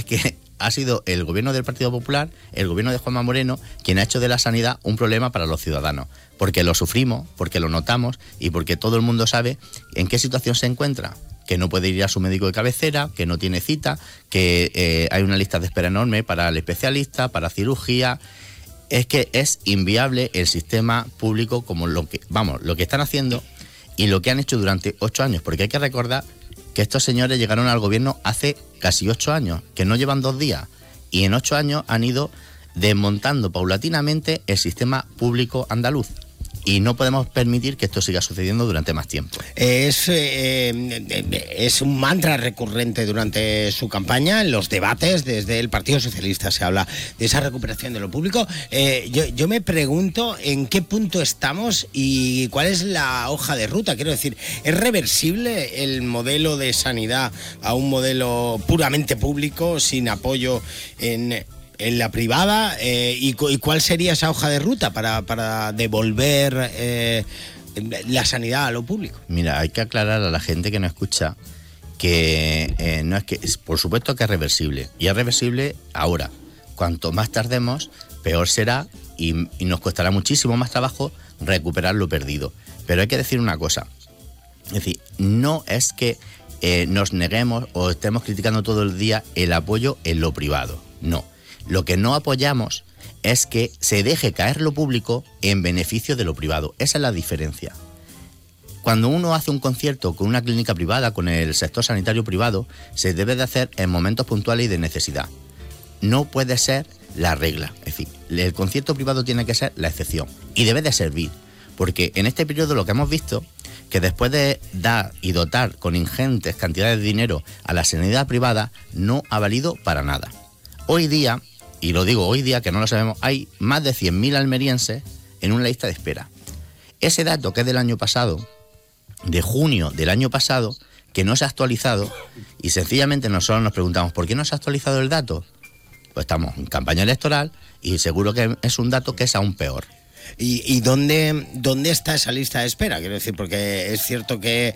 que ha sido el gobierno del Partido Popular, el gobierno de Juanma Moreno, quien ha hecho de la sanidad un problema para los ciudadanos, porque lo sufrimos, porque lo notamos y porque todo el mundo sabe en qué situación se encuentra, que no puede ir a su médico de cabecera, que no tiene cita, que hay una lista de espera enorme para el especialista, para cirugía. Es que es inviable el sistema público como lo que están haciendo y lo que han hecho durante 8 años, porque hay que recordar que estos señores llegaron al gobierno hace casi 8 años, que no llevan 2 días, y en 8 años han ido desmontando paulatinamente el sistema público andaluz. Y no podemos permitir que esto siga sucediendo durante más tiempo. Es un mantra recurrente durante su campaña, en los debates, desde el Partido Socialista se habla de esa recuperación de lo público. Yo me pregunto en qué punto estamos y cuál es la hoja de ruta. Quiero decir, ¿es reversible el modelo de sanidad a un modelo puramente público, sin apoyo en la privada, y cuál sería esa hoja de ruta para devolver la sanidad a lo público? Mira, hay que aclarar a la gente que nos escucha que no es que, por supuesto que es reversible, y es reversible ahora. Cuanto más tardemos, peor será y nos costará muchísimo más trabajo recuperar lo perdido. Pero hay que decir una cosa, es decir, no es que nos neguemos o estemos criticando todo el día el apoyo en lo privado, no. Lo que no apoyamos es que se deje caer lo público en beneficio de lo privado. Esa es la diferencia. Cuando uno hace un concierto con una clínica privada, con el sector sanitario privado, se debe de hacer en momentos puntuales y de necesidad. No puede ser la regla. Es decir, el concierto privado tiene que ser la excepción y debe de servir. Porque en este periodo lo que hemos visto, que después de dar y dotar con ingentes cantidades de dinero a la sanidad privada, no ha valido para nada. Hoy día, y lo digo hoy día que no lo sabemos, hay más de 100.000 almerienses en una lista de espera. Ese dato, que es del año pasado, de junio del año pasado, que no se ha actualizado, y sencillamente nosotros nos preguntamos, ¿por qué no se ha actualizado el dato? Pues estamos en campaña electoral y seguro que es un dato que es aún peor. ¿Y dónde está esa lista de espera? Quiero decir, porque es cierto que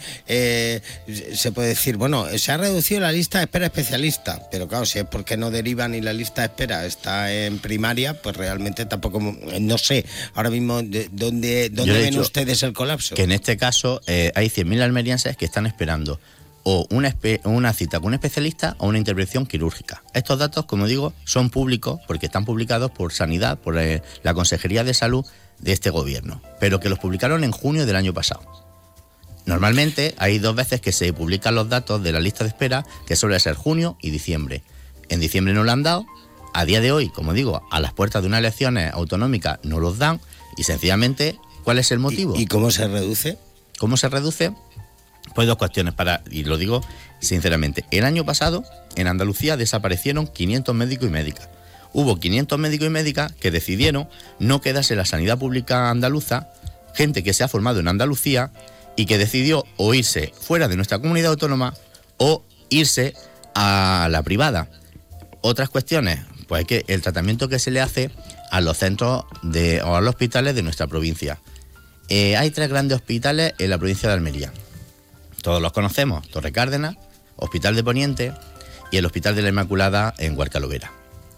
se puede decir, bueno, se ha reducido la lista de espera especialista, pero claro, si es porque no derivan y la lista de espera está en primaria, pues realmente tampoco, no sé, ahora mismo, ¿dónde ven ustedes el colapso? Que en este caso hay 100.000 almerienses que están esperando o una cita con un especialista o una intervención quirúrgica. Estos datos, como digo, son públicos porque están publicados por Sanidad, por la Consejería de Salud de este gobierno, pero que los publicaron en junio del año pasado. Normalmente hay 2 veces que se publican los datos de la lista de espera, que suele ser junio y diciembre. En diciembre no lo han dado, a día de hoy, como digo, a las puertas de unas elecciones autonómicas no los dan, y sencillamente, ¿cuál es el motivo? ¿Y cómo se reduce? ¿Cómo se reduce? Pues 2 cuestiones, y lo digo sinceramente. El año pasado, en Andalucía, desaparecieron 500 médicos y médicas. Hubo 500 médicos y médicas que decidieron no quedarse en la sanidad pública andaluza, gente que se ha formado en Andalucía y que decidió o irse fuera de nuestra comunidad autónoma o irse a la privada. Otras cuestiones, pues que el tratamiento que se le hace a los centros o a los hospitales de nuestra provincia. Hay 3 grandes hospitales en la provincia de Almería. Todos los conocemos: Torre Cárdenas, Hospital de Poniente y el Hospital de la Inmaculada en Guarcalovera.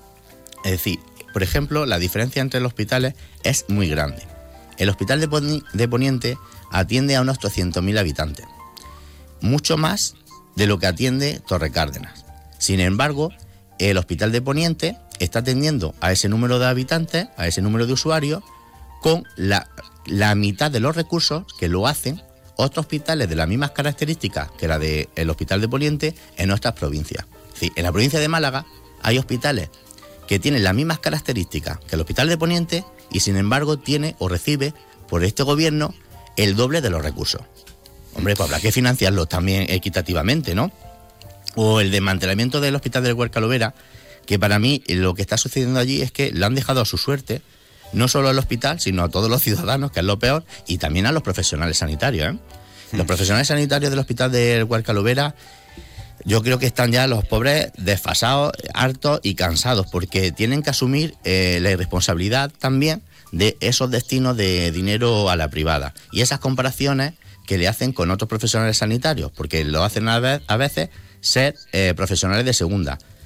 Es decir, por ejemplo, la diferencia entre los hospitales es muy grande. El Hospital de Poniente atiende a unos 200.000 habitantes, mucho más de lo que atiende Torre Cárdenas. Sin embargo, el Hospital de Poniente está atendiendo a ese número de habitantes, a ese número de usuarios, con la mitad de los recursos que lo hacen otros hospitales de las mismas características que la del Hospital de Poniente en nuestras provincias. Es decir, en la provincia de Málaga hay hospitales que tienen las mismas características que el Hospital de Poniente y sin embargo tiene o recibe por este gobierno el doble de los recursos. Hombre, pues habrá que financiarlo también equitativamente, ¿no? O el desmantelamiento del Hospital de Guarcalovera, que para mí lo que está sucediendo allí es que le han dejado a su suerte no solo al hospital, sino a todos los ciudadanos, que es lo peor, y también a los profesionales sanitarios, ¿eh? Los profesionales sanitarios del Hospital de Guarcalovera, yo creo que están ya los pobres desfasados, hartos y cansados, porque tienen que asumir la irresponsabilidad también de esos destinos de dinero a la privada. Y esas comparaciones que le hacen con otros profesionales sanitarios, porque lo hacen a veces ser profesionales de segunda.